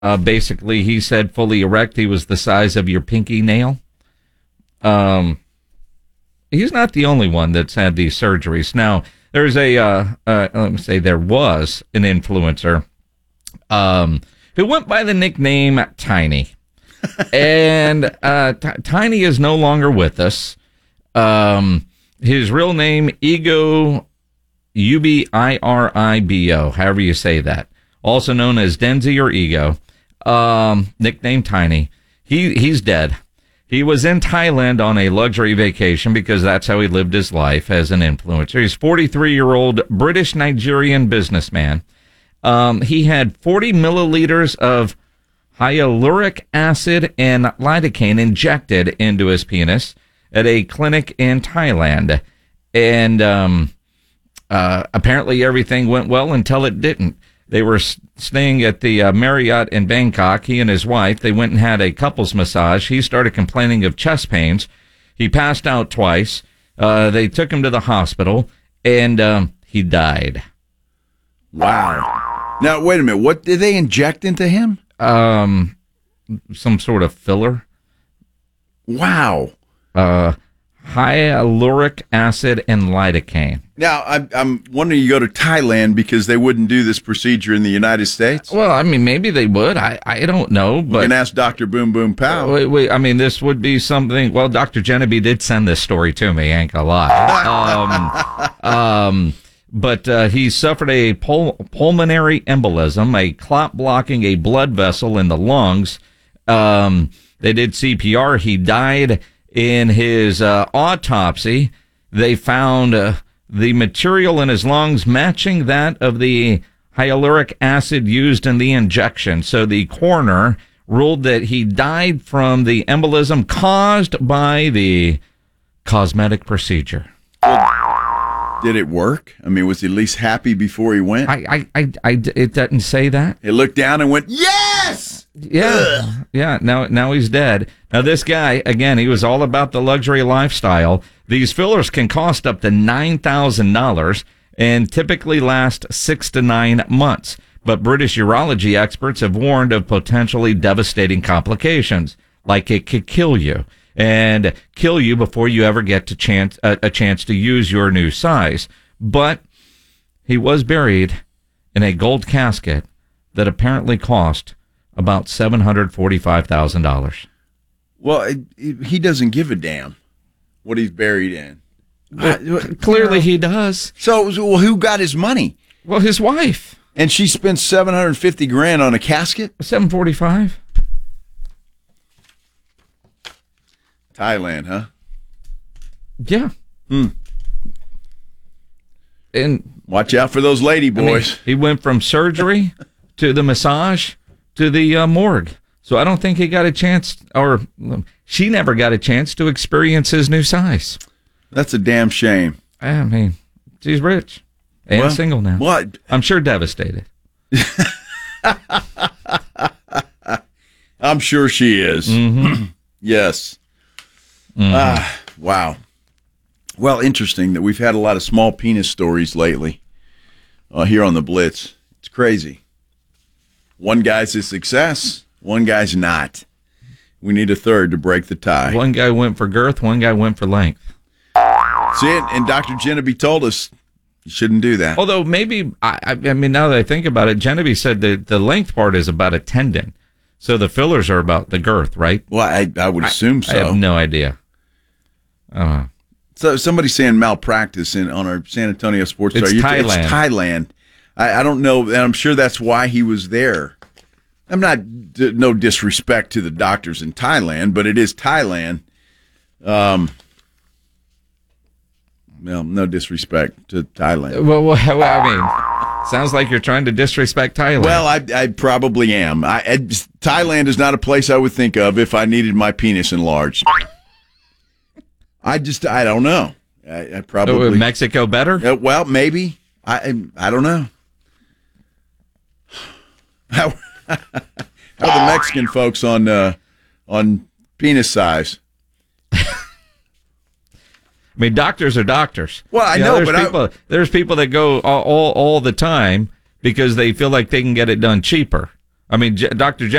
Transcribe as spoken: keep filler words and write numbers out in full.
Uh, basically, he said fully erect, he was the size of your pinky nail. Um, he's not the only one that's had these surgeries. Now, there's a, uh, uh, let me say, there was an influencer um, who went by the nickname Tiny. and uh, T- Tiny is no longer with us. Um, his real name, Ego U B I R I B O, however you say that. Also known as Denzi or Ego. Um, nickname Tiny. He he's dead. He was in Thailand on a luxury vacation because that's how he lived his life as an influencer. He's a forty-three-year-old British-Nigerian businessman. Um, he had forty milliliters of hyaluronic acid and lidocaine injected into his penis at a clinic in Thailand. And um, uh, apparently everything went well until it didn't. They were staying at the uh, Marriott in Bangkok, he and his wife. They went and had a couples massage. He started complaining of chest pains. He passed out twice. Uh, they took him to the hospital, and um, he died. Wow. Now, wait a minute. What did they inject into him? Um, some sort of filler. Wow. Uh, hyaluronic acid and lidocaine. Now, I'm, I'm wondering, you go to Thailand because they wouldn't do this procedure in the United States? Well, I mean, maybe they would. I, I don't know. But you can ask Doctor Boom Boom Pow. Wait, wait, I mean, this would be something. Well, Doctor Genevieve did send this story to me. Ain't gonna lie. um, um, but uh, he suffered a pul- pulmonary embolism, a clot blocking a blood vessel in the lungs. Um, they did C P R. He died. In his uh, autopsy, they found uh, the material in his lungs matching that of the hyaluronic acid used in the injection. So the coroner ruled that he died from the embolism caused by the cosmetic procedure. Well, did it work? I mean, was he at least happy before he went? I, I, I, I it doesn't say that. He looked down and went, yes! Yeah, Ugh. yeah. Now, now he's dead. Now this guy, again, he was all about the luxury lifestyle. These fillers can cost up to nine thousand dollars and typically last six to nine months. But British urology experts have warned of potentially devastating complications, like it could kill you and kill you before you ever get to chance a, a chance to use your new size. But he was buried in a gold casket that apparently cost about seven hundred forty-five thousand dollars. Well, it, it, he doesn't give a damn what he's buried in. Well, I, clearly you know, he does. So, so well, who got his money? Well, his wife. And she spent seven hundred fifty grand on a casket? seven forty-five. Thailand, huh? Yeah. Hmm. And watch out for those lady boys. I mean, he went from surgery to the massage to the uh, morgue. So I don't think he got a chance, or she never got a chance to experience his new size. That's a damn shame. I mean, she's rich and well, single now. What? I'm sure devastated. I'm sure she is. Mm-hmm. Yes. Mm-hmm. Ah, wow. Well, interesting that we've had a lot of small penis stories lately uh, here on the Blitz. It's crazy. One guy's a success, one guy's not. We need a third to break the tie. One guy went for girth, one guy went for length. See it? And Doctor Genevieve told us you shouldn't do that. Although maybe, I, I mean, now that I think about it, Genevieve said that the length part is about a tendon. So the fillers are about the girth, right? Well, I, I would assume so. I have no idea. Uh, so somebody's saying malpractice in on our San Antonio Sports It's Star. Thailand. It's Thailand. I, I don't know, and I'm sure that's why he was there. I'm not, no disrespect to the doctors in Thailand, but it is Thailand. Um, well, no disrespect to Thailand. Well, well, I mean, sounds like you're trying to disrespect Thailand. Well, I, I probably am. I, I, Thailand is not a place I would think of if I needed my penis enlarged. I just, I don't know. I, I probably oh, Mexico better? Uh, well, maybe. I, I don't know. How, how are the Mexican folks on uh, on penis size? I mean, doctors are doctors. Well, I you know, know there's but people, I, there's people that go all, all all the time because they feel like they can get it done cheaper. I mean, J- Doctor